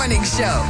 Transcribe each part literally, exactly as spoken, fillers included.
Morning Show.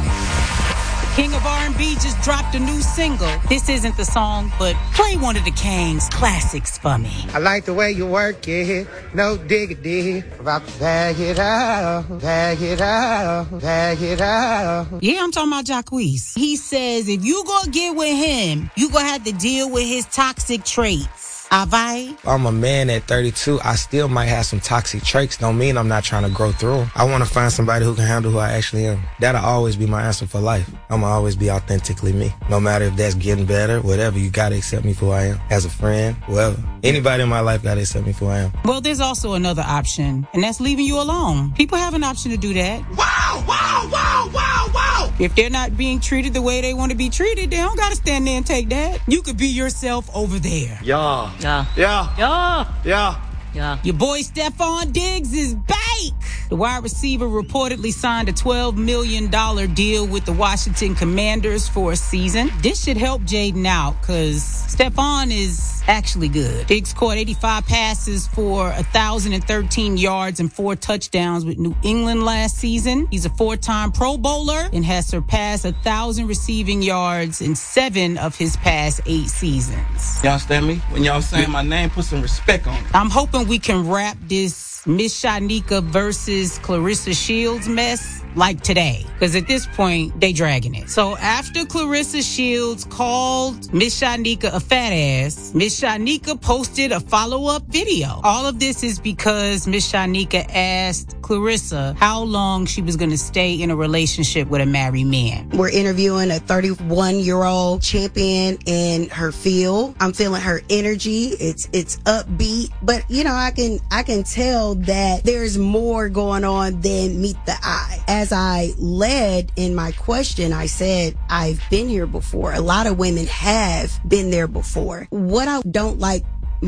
King of R and B just dropped a new single. This isn't the song, but play one of the King's classics for me. I like the way you work it, no diggity. About to bag it out, bag it out, bag it out. Yeah, I'm talking about Jacquees. He says if you gonna get with him, you gonna have to deal with his toxic traits. Alright? I'm a man at thirty-two. I still might have some toxic traits. Don't mean I'm not trying to grow through them. I want to find somebody who can handle who I actually am. That'll always be my answer for life. I'm going to always be authentically me. No matter if that's getting better, whatever, you got to accept me for who I am. As a friend, whoever. Anybody in my life got to accept me for who I am. Well, there's also another option, and that's leaving you alone. People have an option to do that. Wow, wow, wow, wow, wow. If they're not being treated the way they want to be treated, they don't got to stand there and take that. You could be yourself over there. Yeah. Yeah. Yeah. Yeah. Yeah. Yeah. Your boy Stephon Diggs is back. The wide receiver reportedly signed a twelve million dollars deal with the Washington Commanders for a season. This should help Jaden out because Stephon is actually good. Diggs caught eighty-five passes for one thousand thirteen yards and four touchdowns with New England last season. He's a four-time Pro Bowler and has surpassed one thousand receiving yards in seven of his past eight seasons. Y'all stand me? When y'all saying my name, put some respect on it. I'm hoping we can wrap this Miss Shanika versus Clarissa Shields mess like today. Because at this point, they dragging it. So after Clarissa Shields called Miss Shanika a fat ass, Miss Shanika posted a follow-up video. All of this is because Miss Shanika asked Clarissa how long she was going to stay in a relationship with a married man. We're interviewing a thirty-one-year-old champion in her field. I'm feeling her energy. It's it's upbeat. But, you know, I can I can tell that there's more going on than meet the eye. As I led in my question, I said, I've been here before. A lot of women have been there before. What I don't like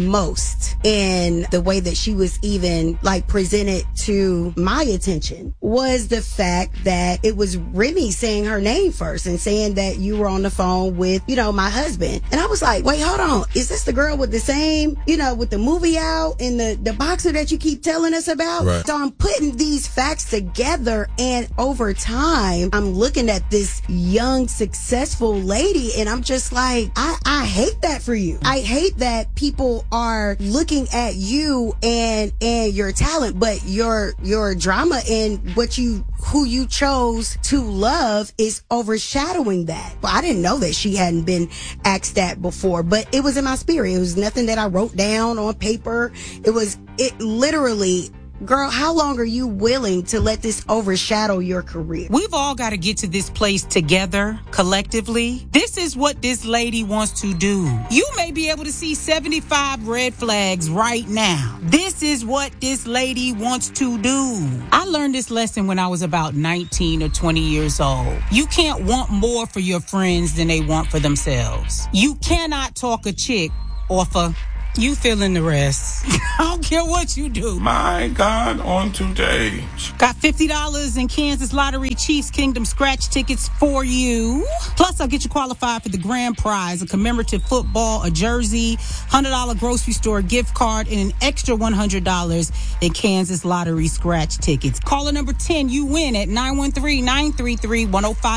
most in the way that she was even like presented to my attention was the fact that it was Remy saying her name first and saying that you were on the phone with, you know, my husband. And I was like, wait, hold on. Is this the girl with the same, you know, with the movie out and the, the boxer that you keep telling us about? Right. So I'm putting these facts together, and over time, I'm looking at this young, successful lady, and I'm just like, I, I hate that for you. I hate that people are looking at you and and your talent, but your your drama and what you who you chose to love is overshadowing that. Well, I didn't know that she hadn't been asked that before, but it was in my spirit. It was nothing that I wrote down on paper. It was it literally. Girl, how long are you willing to let this overshadow your career? We've all got to get to this place together, collectively. This is what this lady wants to do. You may be able to see seventy-five red flags right now. This is what this lady wants to do. I learned this lesson when I was about nineteen or twenty years old. You can't want more for your friends than they want for themselves. You cannot talk a chick off a... You feeling the rest. I don't care what you do. My God, on today. Got fifty dollars in Kansas Lottery Chiefs Kingdom scratch tickets for you. Plus, I'll get you qualified for the grand prize, a commemorative football, a jersey, one hundred dollars grocery store gift card, and an extra one hundred dollars in Kansas Lottery scratch tickets. Caller number ten, you win at nine one three, nine three three, one oh five.